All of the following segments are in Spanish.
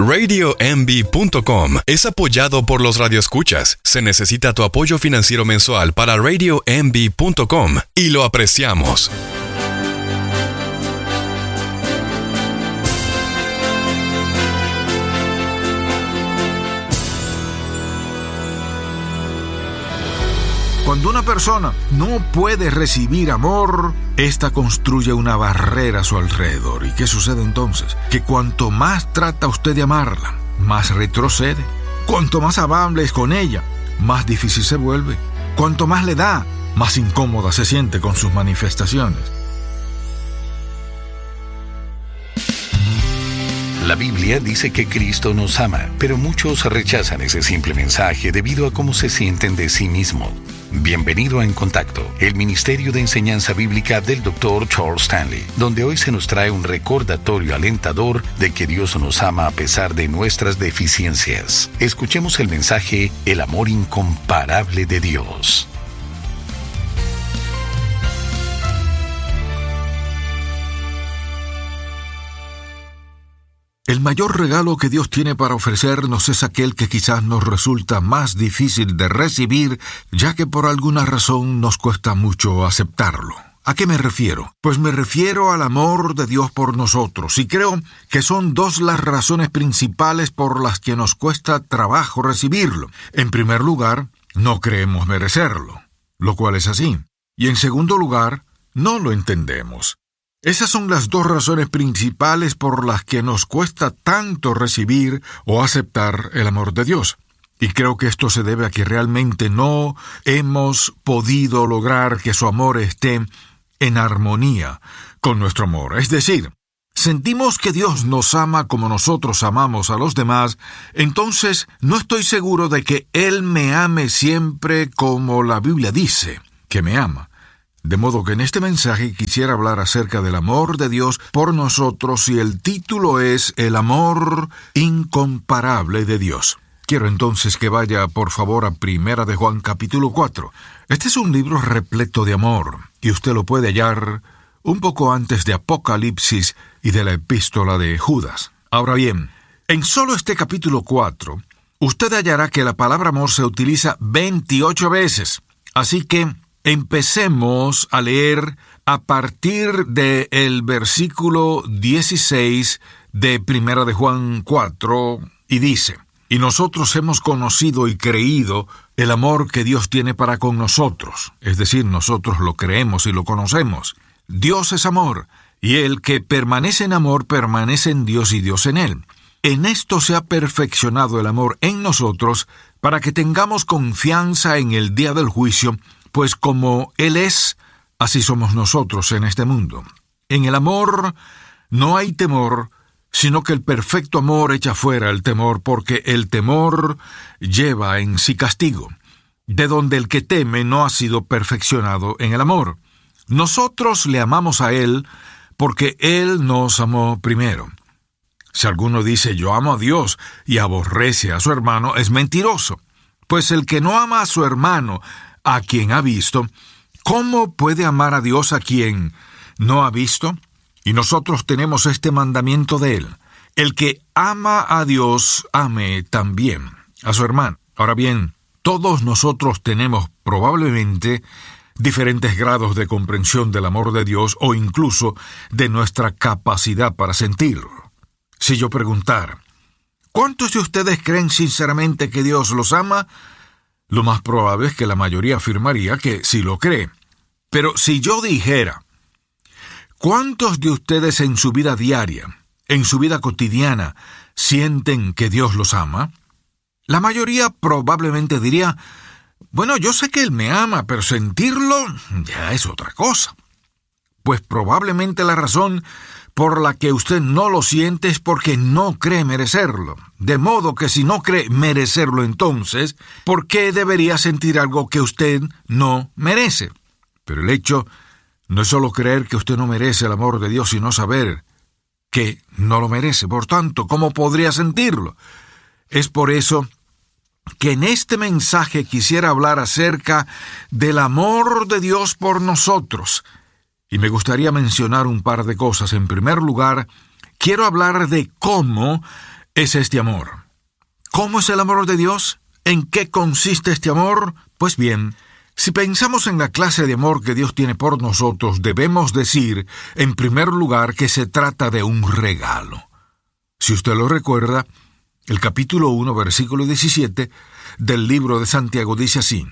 RadioMB.com es apoyado por los radioescuchas. Se necesita tu apoyo financiero mensual para RadioMB.com y lo apreciamos. Cuando una persona no puede recibir amor, ésta construye una barrera a su alrededor. ¿Y qué sucede entonces? Que cuanto más trata usted de amarla, más retrocede. Cuanto más amable es con ella, más difícil se vuelve. Cuanto más le da, más incómoda se siente con sus manifestaciones. La Biblia dice que Cristo nos ama, pero muchos rechazan ese simple mensaje debido a cómo se sienten de sí mismos. Bienvenido a En Contacto, el Ministerio de Enseñanza Bíblica del Dr. Charles Stanley, donde hoy se nos trae un recordatorio alentador de que Dios nos ama a pesar de nuestras deficiencias. Escuchemos el mensaje, El amor incomparable de Dios. El mayor regalo que Dios tiene para ofrecernos es aquel que quizás nos resulta más difícil de recibir, ya que por alguna razón nos cuesta mucho aceptarlo. ¿A qué me refiero? Pues me refiero al amor de Dios por nosotros, y creo que son dos las razones principales por las que nos cuesta trabajo recibirlo. En primer lugar, no creemos merecerlo, lo cual es así. Y en segundo lugar, no lo entendemos. Esas son las dos razones principales por las que nos cuesta tanto recibir o aceptar el amor de Dios. Y creo que esto se debe a que realmente no hemos podido lograr que su amor esté en armonía con nuestro amor. Es decir, sentimos que Dios nos ama como nosotros amamos a los demás, entonces no estoy seguro de que Él me ame siempre como la Biblia dice que me ama. De modo que en este mensaje quisiera hablar acerca del amor de Dios por nosotros y el título es El amor incomparable de Dios. Quiero entonces que vaya por favor a Primera de Juan capítulo 4. Este es un libro repleto de amor y usted lo puede hallar un poco antes de Apocalipsis y de la epístola de Judas. Ahora bien, en solo este capítulo 4, usted hallará que la palabra amor se utiliza 28 veces. Así que empecemos a leer a partir del versículo 16 de Primera de Juan 4 y dice: Y nosotros hemos conocido y creído el amor que Dios tiene para con nosotros. Es decir, nosotros lo creemos y lo conocemos. Dios es amor, y el que permanece en amor permanece en Dios y Dios en él. En esto se ha perfeccionado el amor en nosotros para que tengamos confianza en el día del juicio, pues como Él es, así somos nosotros en este mundo. En el amor no hay temor, sino que el perfecto amor echa fuera el temor, porque el temor lleva en sí castigo, de donde el que teme no ha sido perfeccionado en el amor. Nosotros le amamos a Él, porque Él nos amó primero. Si alguno dice, yo amo a Dios, y aborrece a su hermano, es mentiroso. Pues el que no ama a su hermano, a quien ha visto, ¿cómo puede amar a Dios a quien no ha visto? Y nosotros tenemos este mandamiento de Él: el que ama a Dios, ame también a su hermano. Ahora bien, todos nosotros tenemos probablemente diferentes grados de comprensión del amor de Dios o incluso de nuestra capacidad para sentirlo. Si yo preguntara, ¿cuántos de ustedes creen sinceramente que Dios los ama? Lo más probable es que la mayoría afirmaría que sí lo cree. Pero si yo dijera, ¿cuántos de ustedes en su vida diaria, en su vida cotidiana, sienten que Dios los ama? La mayoría probablemente diría, bueno, yo sé que Él me ama, pero sentirlo ya es otra cosa. Pues probablemente la razón por la que usted no lo siente es porque no cree merecerlo. De modo que si no cree merecerlo entonces, ¿por qué debería sentir algo que usted no merece? Pero el hecho no es solo creer que usted no merece el amor de Dios, sino saber que no lo merece. Por tanto, ¿cómo podría sentirlo? Es por eso que en este mensaje quisiera hablar acerca del amor de Dios por nosotros. Y me gustaría mencionar un par de cosas. En primer lugar, quiero hablar de cómo es este amor. ¿Cómo es el amor de Dios? ¿En qué consiste este amor? Pues bien, si pensamos en la clase de amor que Dios tiene por nosotros, debemos decir, en primer lugar, que se trata de un regalo. Si usted lo recuerda, el capítulo 1, versículo 17 del libro de Santiago dice así: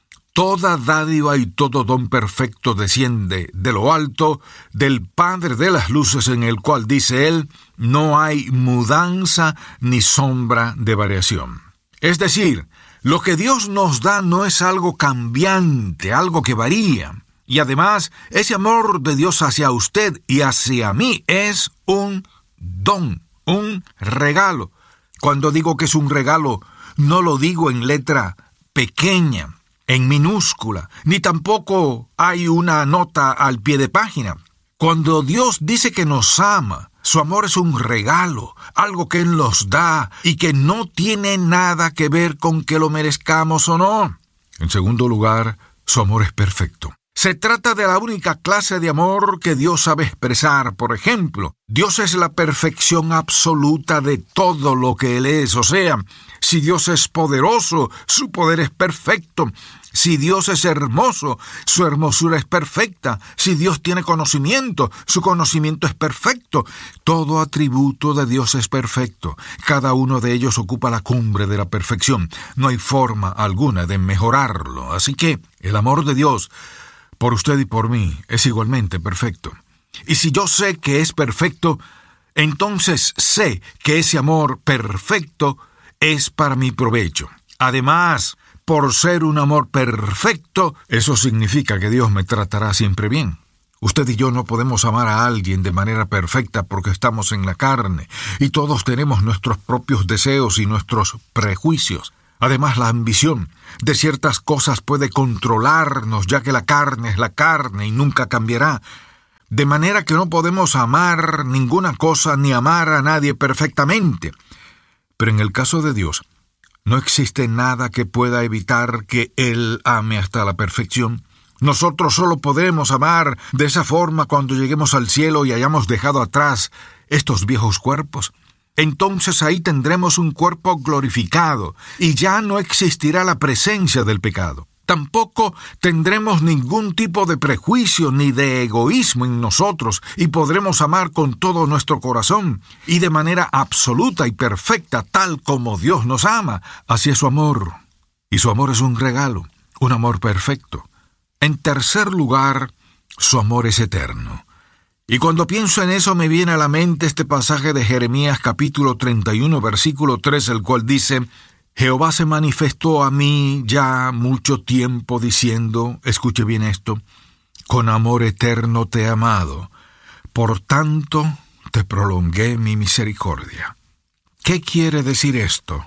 Toda dádiva y todo don perfecto desciende de lo alto, del Padre de las luces, en el cual, dice él, no hay mudanza ni sombra de variación. Es decir, lo que Dios nos da no es algo cambiante, algo que varía. Y además, ese amor de Dios hacia usted y hacia mí es un don, un regalo. Cuando digo que es un regalo, no lo digo en letra pequeña, en minúscula, ni tampoco hay una nota al pie de página. Cuando Dios dice que nos ama, su amor es un regalo, algo que Él nos da y que no tiene nada que ver con que lo merezcamos o no. En segundo lugar, su amor es perfecto. Se trata de la única clase de amor que Dios sabe expresar. Por ejemplo, Dios es la perfección absoluta de todo lo que Él es. O sea, si Dios es poderoso, su poder es perfecto. Si Dios es hermoso, su hermosura es perfecta. Si Dios tiene conocimiento, su conocimiento es perfecto. Todo atributo de Dios es perfecto. Cada uno de ellos ocupa la cumbre de la perfección. No hay forma alguna de mejorarlo. Así que el amor de Dios por usted y por mí es igualmente perfecto. Y si yo sé que es perfecto, entonces sé que ese amor perfecto es para mi provecho. Además, por ser un amor perfecto, eso significa que Dios me tratará siempre bien. Usted y yo no podemos amar a alguien de manera perfecta porque estamos en la carne, y todos tenemos nuestros propios deseos y nuestros prejuicios. Además, la ambición de ciertas cosas puede controlarnos, ya que la carne es la carne y nunca cambiará. De manera que no podemos amar ninguna cosa ni amar a nadie perfectamente. Pero en el caso de Dios, no existe nada que pueda evitar que Él ame hasta la perfección. Nosotros solo podremos amar de esa forma cuando lleguemos al cielo y hayamos dejado atrás estos viejos cuerpos. Entonces ahí tendremos un cuerpo glorificado y ya no existirá la presencia del pecado. Tampoco tendremos ningún tipo de prejuicio ni de egoísmo en nosotros y podremos amar con todo nuestro corazón y de manera absoluta y perfecta, tal como Dios nos ama. Así es su amor. Y su amor es un regalo, un amor perfecto. En tercer lugar, su amor es eterno. Y cuando pienso en eso me viene a la mente este pasaje de Jeremías capítulo 31, versículo 3, el cual dice: Jehová se manifestó a mí ya mucho tiempo diciendo, escuche bien esto, con amor eterno te he amado, por tanto te prolongué mi misericordia. ¿Qué quiere decir esto?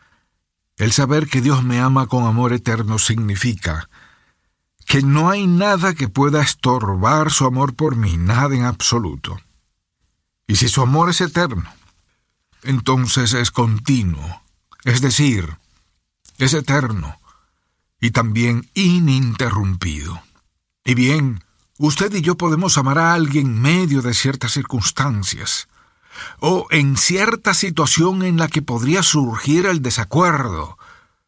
El saber que Dios me ama con amor eterno significa que no hay nada que pueda estorbar su amor por mí, nada en absoluto. Y si su amor es eterno, entonces es continuo, es decir, es eterno y también ininterrumpido. Y bien, usted y yo podemos amar a alguien en medio de ciertas circunstancias, o en cierta situación en la que podría surgir el desacuerdo,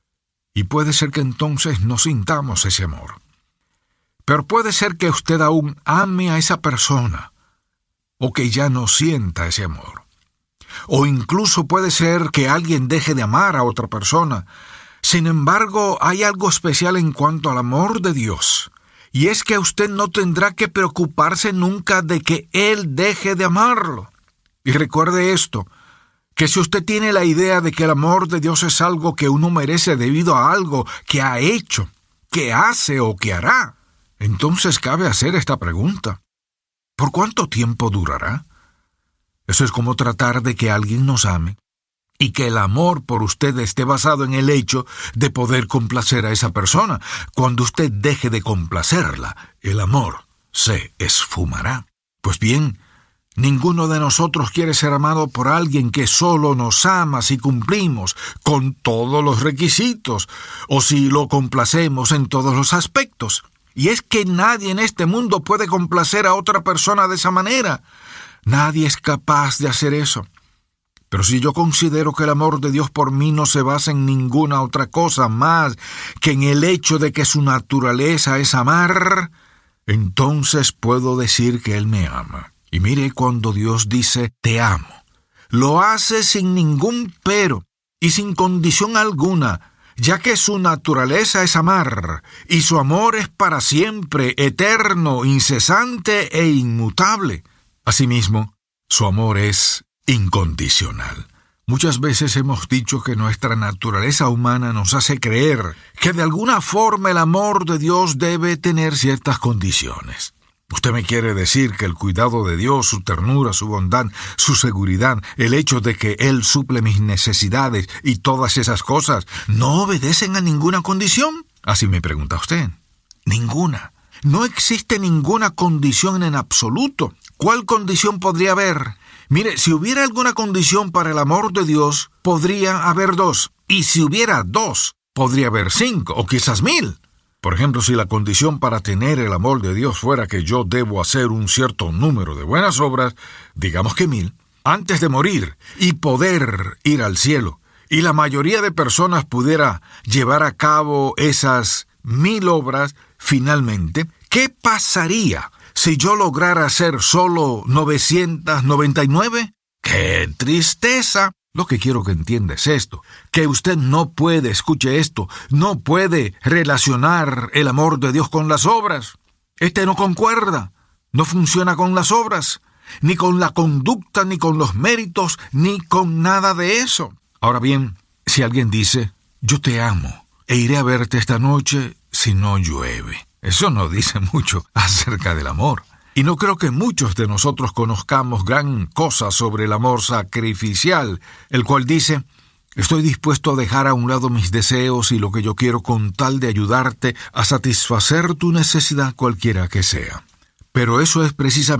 y puede ser que entonces no sintamos ese amor. Pero puede ser que usted aún ame a esa persona, o que ya no sienta ese amor. O incluso puede ser que alguien deje de amar a otra persona. Sin embargo, hay algo especial en cuanto al amor de Dios, y es que usted no tendrá que preocuparse nunca de que Él deje de amarlo. Y recuerde esto, que si usted tiene la idea de que el amor de Dios es algo que uno merece debido a algo que ha hecho, que hace o que hará, entonces cabe hacer esta pregunta: ¿por cuánto tiempo durará? Eso es como tratar de que alguien nos ame y que el amor por usted esté basado en el hecho de poder complacer a esa persona. Cuando usted deje de complacerla, el amor se esfumará. Pues bien, ninguno de nosotros quiere ser amado por alguien que solo nos ama si cumplimos con todos los requisitos o si lo complacemos en todos los aspectos. Y es que nadie en este mundo puede complacer a otra persona de esa manera. Nadie es capaz de hacer eso. Pero si yo considero que el amor de Dios por mí no se basa en ninguna otra cosa más que en el hecho de que su naturaleza es amar, entonces puedo decir que Él me ama. Y mire, cuando Dios dice te amo, lo hace sin ningún pero y sin condición alguna, ya que su naturaleza es amar, y su amor es para siempre, eterno, incesante e inmutable. Asimismo, su amor es incondicional. Muchas veces hemos dicho que nuestra naturaleza humana nos hace creer que de alguna forma el amor de Dios debe tener ciertas condiciones. Usted me quiere decir que el cuidado de Dios, su ternura, su bondad, su seguridad, el hecho de que Él suple mis necesidades y todas esas cosas, ¿no obedecen a ninguna condición? Así me pregunta usted. Ninguna. No existe ninguna condición en absoluto. ¿Cuál condición podría haber? Mire, si hubiera alguna condición para el amor de Dios, podría haber 2. Y si hubiera 2, podría haber 5 o quizás 1000. Por ejemplo, si la condición para tener el amor de Dios fuera que yo debo hacer un cierto número de buenas obras, digamos que 1000, antes de morir y poder ir al cielo, y la mayoría de personas pudiera llevar a cabo esas 1000 obras finalmente, ¿qué pasaría si yo lograra hacer solo 999? ¡Qué tristeza! Lo que quiero que entienda es esto, que usted no puede, escuche esto, no puede relacionar el amor de Dios con las obras. No concuerda, no funciona con las obras, ni con la conducta, ni con los méritos, ni con nada de eso. Ahora bien, si alguien dice, yo te amo, e iré a verte esta noche si no llueve, eso no dice mucho acerca del amor. Y no creo que muchos de nosotros conozcamos gran cosa sobre el amor sacrificial, el cual dice, estoy dispuesto a dejar a un lado mis deseos y lo que yo quiero con tal de ayudarte a satisfacer tu necesidad cualquiera que sea. Pero eso es precisamente